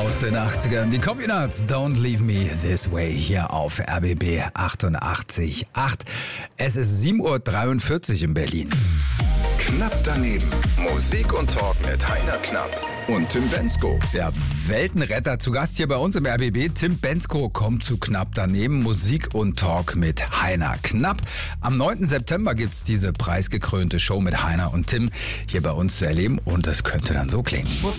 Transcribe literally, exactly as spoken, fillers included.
aus den achtzigern. Die Communards, Don't Leave Me This Way, hier auf R B B achtundachtzig Komma acht. Es ist sieben Uhr dreiundvierzig in Berlin. Knapp daneben. Musik und Talk mit Heiner Knapp und Tim Bendzko. Der Weltenretter zu Gast hier bei uns im R B B. Tim Bendzko kommt zu Knapp daneben. Musik und Talk mit Heiner Knapp. Am neunten September gibt's diese preisgekrönte Show mit Heiner und Tim hier bei uns zu erleben. Und das könnte dann so klingen.